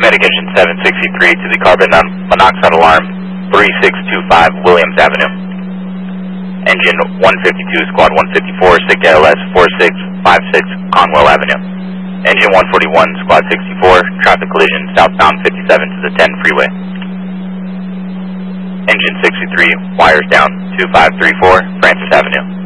Medic Engine 763 to the carbon monoxide alarm 3625 Williams Avenue. Engine 152, Squad 154, SIG LS 4656 Conwell Avenue. Engine 141, Squad 64, traffic collision southbound 57 to the 10 freeway. Engine 63, wires down 2534 Francis Avenue.